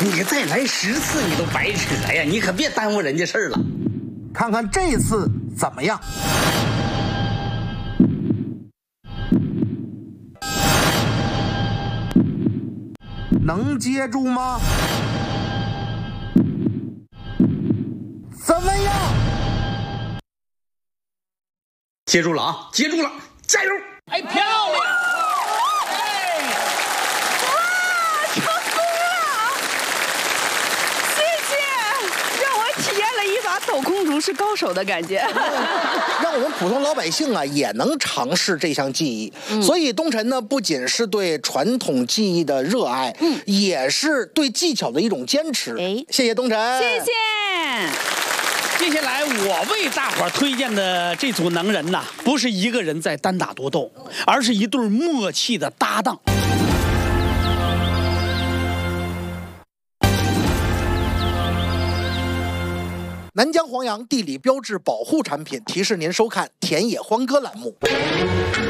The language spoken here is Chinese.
你再来10次你都白扯呀！你可别耽误人家事儿了。 看看这次怎么样？能接住吗？怎么样？ 接住了啊！接住了，加油！ 哎，漂亮！ 哇，成功了！谢谢，让我体验了一把抖空竹是高手的感觉。 让我们普通老百姓啊也能尝试这项技艺。所以东晨呢，不仅是对传统技艺的热爱，也是对技巧的一种坚持。谢谢东晨， 谢谢。 接下来我为大伙儿推荐的这组能人呐，不是一个人在单打独斗，而是一对默契的搭档。 南疆黄杨地理标志保护产品，提示您收看田野欢歌栏目。